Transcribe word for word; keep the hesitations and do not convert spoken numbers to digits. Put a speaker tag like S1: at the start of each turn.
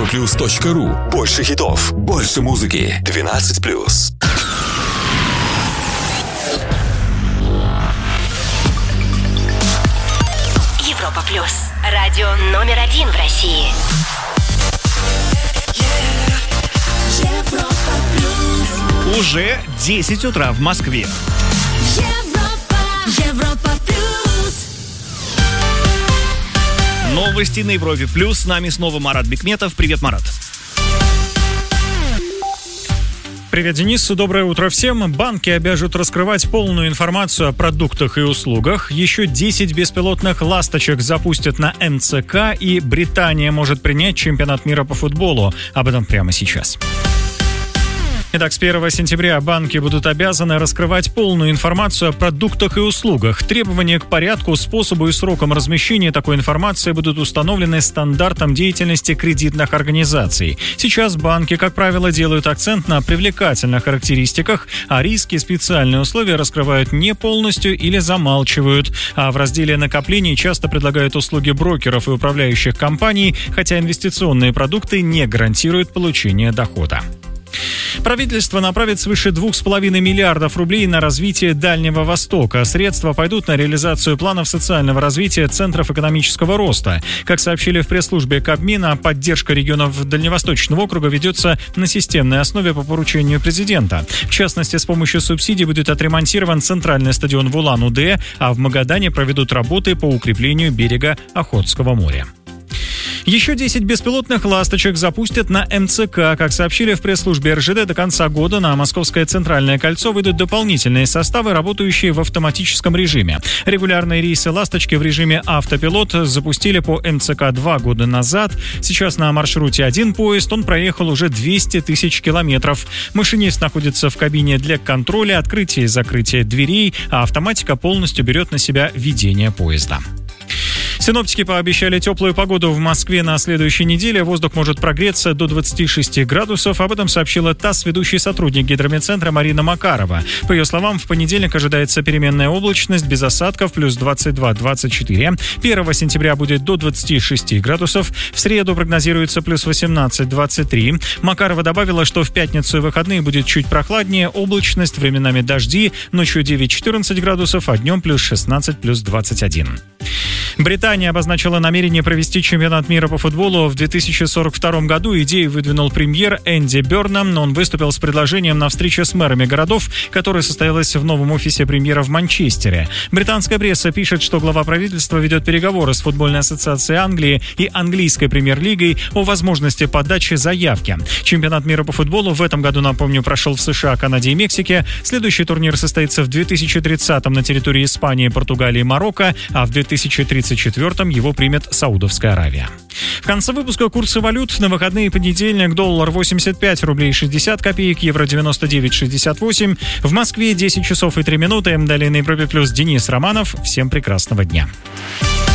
S1: европаплюс точка ру. Больше хитов, больше музыки. двенадцать плюс.
S2: Европа Плюс. Радио номер один в России.
S3: Европа Плюс.
S4: Уже десять утра в Москве.
S3: Европа, Европа Плюс.
S4: Новости на Европе Плюс. С нами снова Марат Бекметов. Привет, Марат.
S5: Привет, Денис. Доброе утро всем. Банки обяжут раскрывать полную информацию о продуктах и услугах. Еще десять беспилотных ласточек запустят на эм цэ ка, и Британия может принять чемпионат мира по футболу. Об этом прямо сейчас. Итак, с первого сентября банки будут обязаны раскрывать полную информацию о продуктах и услугах. Требования к порядку, способу и срокам размещения такой информации будут установлены стандартом деятельности кредитных организаций. Сейчас банки, как правило, делают акцент на привлекательных характеристиках, а риски и специальные условия раскрывают не полностью или замалчивают. А в разделе накоплений часто предлагают услуги брокеров и управляющих компаний, хотя инвестиционные продукты не гарантируют получение дохода. Правительство направит свыше двух с половиной миллиардов рублей на развитие Дальнего Востока. Средства пойдут на реализацию планов социального развития центров экономического роста. Как сообщили в пресс-службе Кабмина, поддержка регионов Дальневосточного округа ведется на системной основе по поручению президента. В частности, с помощью субсидий будет отремонтирован центральный стадион в Улан-Удэ, а в Магадане проведут работы по укреплению берега Охотского моря. Еще десять беспилотных ласточек запустят на эм цэ ка. Как сообщили в пресс-службе эр жэ дэ, до конца года на Московское центральное кольцо выйдут дополнительные составы, работающие в автоматическом режиме. Регулярные рейсы «Ласточки» в режиме автопилот запустили по эм цэ ка два года назад. Сейчас на маршруте один поезд, он проехал уже двести тысяч километров. Машинист находится в кабине для контроля, открытия и закрытия дверей, а автоматика полностью берет на себя ведение поезда. Синоптики пообещали теплую погоду в Москве на следующей неделе. Воздух может прогреться до двадцати шести градусов. Об этом сообщила ТАСС ведущий сотрудник гидрометцентра Марина Макарова. По ее словам, в понедельник ожидается переменная облачность без осадков, плюс двадцать два - двадцать четыре. первого сентября будет до двадцати шести градусов. В среду прогнозируется плюс восемнадцать - двадцать три. Макарова добавила, что в пятницу и выходные будет чуть прохладнее, облачность, временами дожди, ночью девять - четырнадцать градусов, а днем плюс шестнадцать - плюс двадцать один. Британия обозначила намерение провести чемпионат мира по футболу в две тысячи сорок втором году. Идею выдвинул премьер Энди Бернам. Он выступил с предложением на встрече с мэрами городов, которая состоялась в новом офисе премьера в Манчестере. Британская пресса пишет, что глава правительства ведет переговоры с футбольной ассоциацией Англии и английской премьер-лигой о возможности подачи заявки. Чемпионат мира по футболу в этом году, напомню, прошел в США, Канаде и Мексике. Следующий турнир состоится в две тысячи тридцатом на территории Испании, Португалии и Марокко, а в две тысячи тридцать четвёртом его примет Саудовская Аравия. В конце выпуска курсы валют. На выходные понедельник доллар восемьдесят пять рублей шестьдесят копеек, евро девяносто девять шестьдесят восемь. В Москве десять часов и три минуты. Далее на Европе Плюс Денис Романов. Всем прекрасного дня.